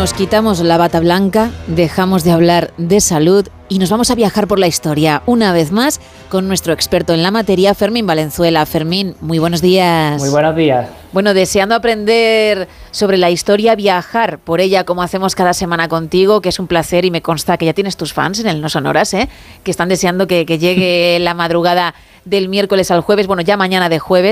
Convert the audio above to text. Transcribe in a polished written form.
Nos quitamos la bata blanca, dejamos de hablar de salud y nos vamos a viajar por la historia, una vez más, con nuestro experto en la materia, Fermín Valenzuela. Fermín, muy buenos días. Muy buenos días. Bueno, deseando aprender sobre la historia, viajar por ella como hacemos cada semana contigo, que es un placer y me consta que ya tienes tus fans en el No Sonoras, que están deseando que llegue la madrugada del miércoles al jueves, bueno, ya mañana de jueves.